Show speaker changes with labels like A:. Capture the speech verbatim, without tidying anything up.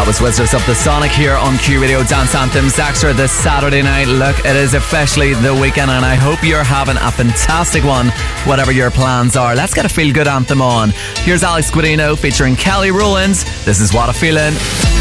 A: That was Wizards of the Sonic here on Q Radio Dance Anthems Extra this Saturday night. Look, it is officially the weekend and I hope you're having a fantastic one, whatever your plans are. Let's get a feel-good anthem on. Here's Alex Guadino featuring Kelly Rowlands. This is What a Feeling.